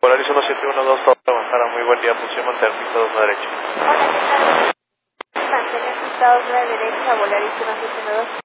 Polaris 1712, Torre Guadalajara, muy buen día, función mantener pisados a la derecha. Hola, ¿qué tal? Mantener pisados a la derecha, Polaris 1712.